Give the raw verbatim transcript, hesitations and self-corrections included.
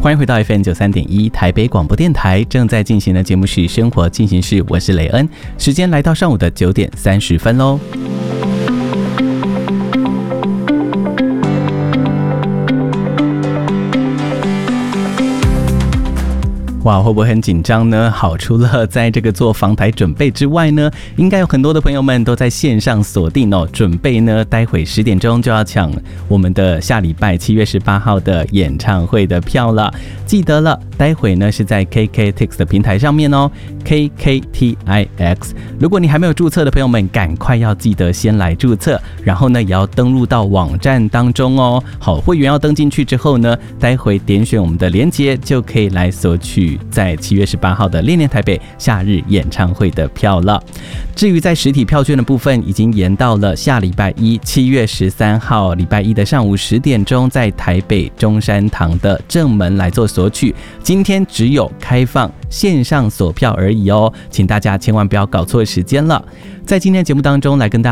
欢迎回到 F M 九三点一台北广播电台，正在进行的节目是生活进行式，我是雷恩，时间来到上午的九点三十分喽。哇，会不会很紧张呢？好，除了在这个做防台准备之外呢，应该有很多的朋友们都在线上锁定哦，准备呢，待会十点钟就要抢我们的下礼拜七月十八号的演唱会的票了。记得了，待会呢是在 K K T I X 的平台上面哦 ，K K T I X。如果你还没有注册的朋友们，赶快要记得先来注册，然后呢也要登录到网站当中哦。好，会员要登进去之后呢，待会点选我们的连结就可以来索取在七月十八号的恋恋台北夏日演唱会的票了。至于在实体票券的部分，已经延到了下礼拜一七月十三号礼拜一的上午十点钟，在台北中山堂的正门来做索取。今天只有开放线上索票而已哦，请大家千万不要搞错时间了。在今天的节目当中来跟大家